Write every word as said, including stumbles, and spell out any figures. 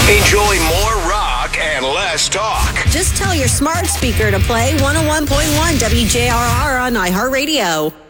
Enjoy more rock and less talk. Just tell your smart speaker to play one oh one point one W J R R on iHeartRadio.